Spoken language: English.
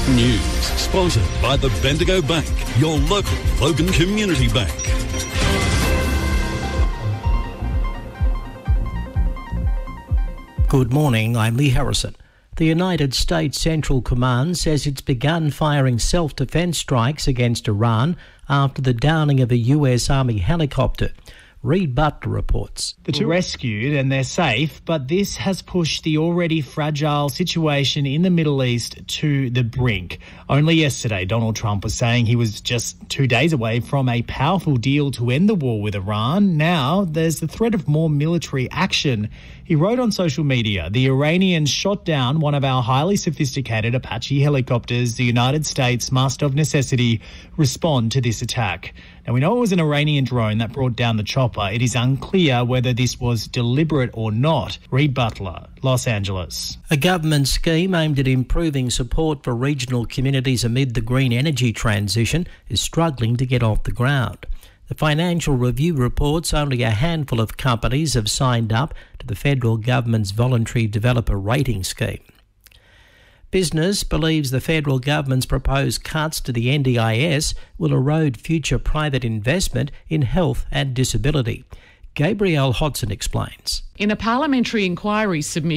News sponsored by the Bendigo Bank, your local Logan Community Bank. Good morning, I'm Lee Harrison. The United States Central Command says it's begun firing self-defence strikes against Iran after the downing of a US Army helicopter. Reid Butler reports. The two rescued and they're safe, but this has pushed the already fragile situation in the Middle East to the brink. Only yesterday, Donald Trump was saying he was just 2 days away from a powerful deal to end the war with Iran. Now there's the threat of more military action. He wrote on social media, the Iranians shot down one of our highly sophisticated Apache helicopters. The United States must, of necessity, respond to this attack. Now, we know it was an Iranian drone that brought down the chopper. It is unclear whether this was deliberate or not. Reid Butler, Los Angeles. A government scheme aimed at improving support for regional communities amid the green energy transition is struggling to get off the ground. The Financial Review reports only a handful of companies have signed up to the federal government's voluntary developer rating scheme. Business believes the federal government's proposed cuts to the NDIS will erode future private investment in health and disability. Gabrielle Hodson explains. In a parliamentary inquiry submitted